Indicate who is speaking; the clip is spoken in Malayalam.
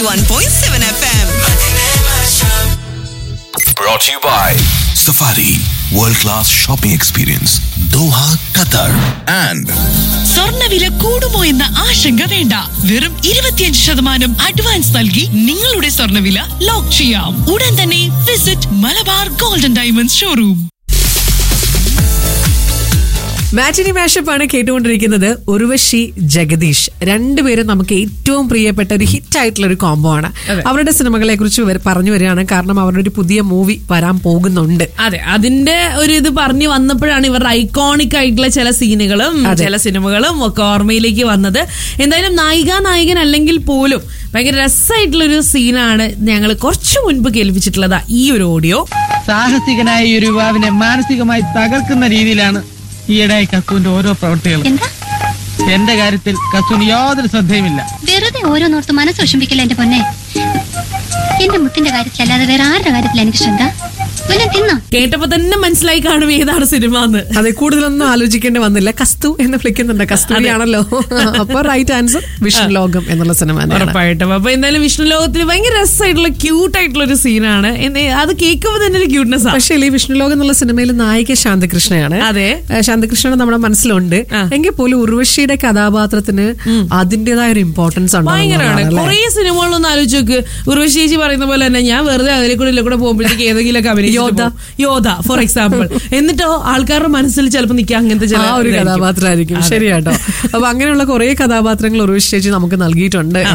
Speaker 1: 91.7 FM.
Speaker 2: Brought to you by Safari World Class Shopping Experience, Doha, Qatar, and
Speaker 3: സ്വർണ്ണവില കൂടുമോ എന്ന ആശങ്ക വേണ്ട. വെറും 25% അഡ്വാൻസ് നൽകി നിങ്ങളുടെ സ്വർണ്ണവില ലോക്ക് ചെയ്യാം. ഉടൻ തന്നെ visit Malabar golden diamonds showroom.
Speaker 4: മാറ്റിനി മാഷപ്പ് ആണ് കേട്ടുകൊണ്ടിരിക്കുന്നത്. ഉർവശി, ജഗദീഷ് രണ്ടുപേരും നമുക്ക് ഏറ്റവും പ്രിയപ്പെട്ട ഒരു ഹിറ്റ് ആയിട്ടുള്ള ഒരു കോംബോ ആണ്. അവരുടെ സിനിമകളെ കുറിച്ച് പറഞ്ഞു വരികയാണ്. കാരണം അവരുടെ ഒരു പുതിയ മൂവി വരാൻ പോകുന്നുണ്ട്.
Speaker 5: അതെ, അതിന്റെ ഒരു ഇത് പറഞ്ഞു വന്നപ്പോഴാണ് ഇവരുടെ ഐക്കോണിക് ആയിട്ടുള്ള ചില സീനുകളും ചില സിനിമകളും ഒക്കെ ഓർമ്മയിലേക്ക് വന്നത്. എന്തായാലും നായികൻ അല്ലെങ്കിൽ പോലും ഭയങ്കര രസമായിട്ടുള്ള ഒരു സീനാണ് ഞങ്ങൾ കുറച്ചു മുൻപ് കേൾപ്പിച്ചിട്ടുള്ളത്. ഈ ഒരു ഓഡിയോ
Speaker 6: സാഹസികനായ ഈ ഒരു യുവാവിനെ മാനസികമായി തകർക്കുന്ന രീതിയിലാണ് ഈയിടെയായി കസ്തുവിന്റെ ഓരോ പ്രവൃത്തികളും. എന്റെ കാര്യത്തിൽ കസ്തുവിന് യാതൊരു ശ്രദ്ധയുമില്ല.
Speaker 7: വെറുതെ ഓരോന്നോർത്ത് മനസ്സ് വിഷമിക്കില്ല എന്റെ പൊന്നെ. എന്റെ മുത്തിന്റെ കാര്യത്തിലല്ലാതെ വേറെ ആരുടെ കാര്യത്തില എനിക്ക് ശ്രദ്ധ.
Speaker 5: കേട്ടപ്പോ തന്നെ മനസ്സിലായി കാണും ഏതാണ് സിനിമ എന്ന്.
Speaker 4: അതെ, കൂടുതലൊന്നും ആലോചിക്കേണ്ടി വന്നില്ല. കസ്തു എന്ന് വിളിക്കുന്നുണ്ട്. കസ്തൂരിയാണല്ലോ. അപ്പൊ റൈറ്റ് ആൻസർ വിഷ്ണു ലോകം എന്നുള്ള സിനിമ.
Speaker 5: ഉറപ്പായിട്ടും. അപ്പൊ എന്തായാലും വിഷ്ണു ലോകത്തിൽ ഭയങ്കര രസമായിട്ടുള്ള ക്യൂട്ട് ആയിട്ടുള്ള ഒരു സീനാണ്. അത് കേൾക്കുമ്പോൾ തന്നെ ഒരു ക്യൂട്ട്നെസ്.
Speaker 4: പക്ഷേ ഈ വിഷ്ണു ലോകം എന്നുള്ള സിനിമയിൽ നായിക ശാന്തകൃഷ്ണയാണ്.
Speaker 5: അതെ,
Speaker 4: ശാന്തകൃഷ്ണൻ നമ്മുടെ മനസ്സിലുണ്ട്. എങ്കിൽ പോലും ഉർവശിയുടെ കഥാപാത്രത്തിന് അതിന്റേതായ ഒരു ഇമ്പോർട്ടൻസ് ഉണ്ട്.
Speaker 5: ഭയങ്കരമാണ്. കുറെ സിനിമകളൊന്നും ആലോചിച്ച് നോക്ക്. ഉർവശി ചേച്ചി പറയുന്ന പോലെ തന്നെ ഞാൻ വെറുതെ അതിലെ കൂടെ പോകുമ്പോഴത്തേക്ക് ഏതെങ്കിലും അഭിനയിച്ചു യോധ ഫോർ എക്സാമ്പിൾ. എന്നിട്ടോ ആൾക്കാരുടെ മനസ്സിൽ ചിലപ്പോൾ നിൽക്കുക അങ്ങനത്തെ ചില
Speaker 4: ഒരു കഥാപാത്രമായിരിക്കും. ശരിയാട്ടോ. അപ്പൊ അങ്ങനെയുള്ള കുറെ കഥാപാത്രങ്ങൾ ഉർവശി ചേച്ചി നമുക്ക് നൽകിയിട്ടുണ്ട്.